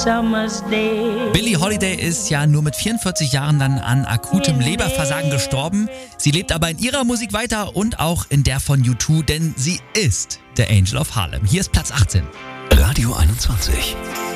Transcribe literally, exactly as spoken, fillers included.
summer's day. Billie Holiday ist ja nur mit vierundvierzig Jahren dann an akutem Leberversagen gestorben. Sie lebt aber in ihrer Musik weiter und auch in der von U zwei, denn sie ist der Angel of Harlem. Hier ist Platz achtzehn. Radio einundzwanzig.